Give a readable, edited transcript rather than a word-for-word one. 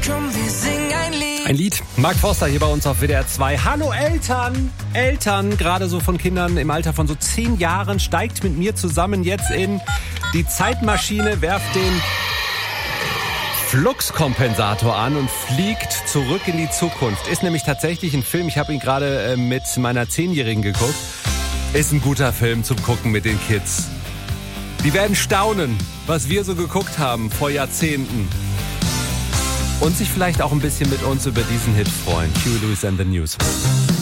Komm, wir singen ein Lied. Ein Lied. Mark Forster hier bei uns auf WDR 2. Hallo Eltern! Eltern, gerade so von Kindern im Alter von so 10 Jahren, steigt mit mir zusammen jetzt in die Zeitmaschine, werft den Fluxkompensator an und fliegt zurück in die Zukunft. Ist nämlich tatsächlich ein Film, ich habe ihn gerade mit meiner 10-Jährigen geguckt. Ist ein guter Film zum Gucken mit den Kids. Die werden staunen, was wir so geguckt haben vor Jahrzehnten. Und sich vielleicht auch ein bisschen mit uns über diesen Hit freuen. Huey Lewis and the News.